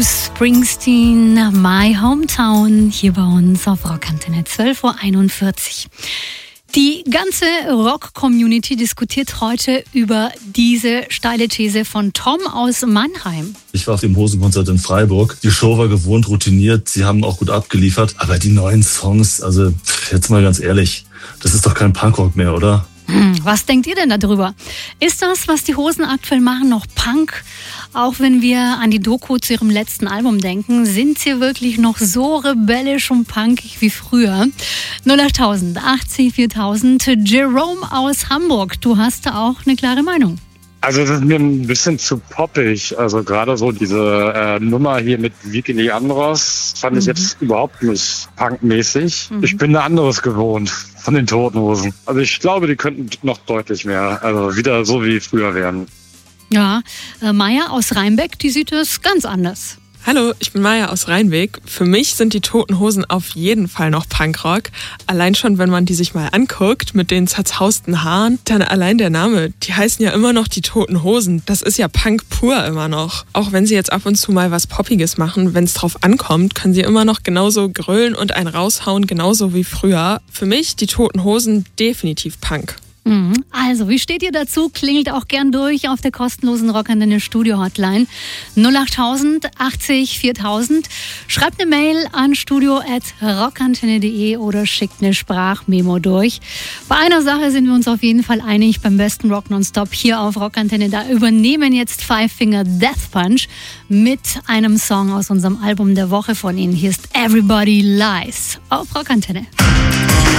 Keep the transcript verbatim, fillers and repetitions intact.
Bruce Springsteen, My Hometown, hier bei uns auf Rockantenne, zwölf Uhr einundvierzig. Die ganze Rock-Community diskutiert heute über diese steile These von Tom aus Mannheim. Ich war auf dem Hosenkonzert in Freiburg. Die Show war gewohnt routiniert, sie haben auch gut abgeliefert. Aber die neuen Songs, also jetzt mal ganz ehrlich, das ist doch kein Punkrock mehr, oder? Hm, was denkt ihr denn darüber? Ist das, was die Hosen aktuell machen, noch Punk? Auch wenn wir an die Doku zu ihrem letzten Album denken, sind sie wirklich noch so rebellisch und punkig wie früher? null acht achtzig viertausend. Jerome aus Hamburg, du hast da auch eine klare Meinung. Also das ist mir ein bisschen zu poppig. Also gerade so diese äh, Nummer hier mit Vicky Leandros fand mhm. ich jetzt überhaupt nicht punkmäßig. Mhm. Ich bin da anderes gewohnt von den Toten Hosen. Also ich glaube, die könnten noch deutlich mehr, also wieder so wie früher werden. Ja, äh, Maya aus Rheinbeck, die sieht es ganz anders. Hallo, ich bin Maya aus Rheinweg. Für mich sind die Toten Hosen auf jeden Fall noch Punkrock. Allein schon, wenn man die sich mal anguckt, mit den zerzausten Haaren, dann allein der Name, die heißen ja immer noch die Toten Hosen. Das ist ja Punk pur immer noch. Auch wenn sie jetzt ab und zu mal was Poppiges machen, wenn es drauf ankommt, können sie immer noch genauso grölen und einen raushauen, genauso wie früher. Für mich die Toten Hosen definitiv Punk. Also, wie steht ihr dazu? Klingelt auch gern durch auf der kostenlosen Rockantenne Studio Hotline null acht achtzig viertausend. Schreibt eine Mail an studio at rockantenne punkt de oder schickt eine Sprachmemo durch. Bei einer Sache sind wir uns auf jeden Fall einig, beim besten Rock Nonstop hier auf Rockantenne. Da übernehmen jetzt Five Finger Death Punch mit einem Song aus unserem Album der Woche von ihnen. Hier ist Everybody Lies auf Rockantenne.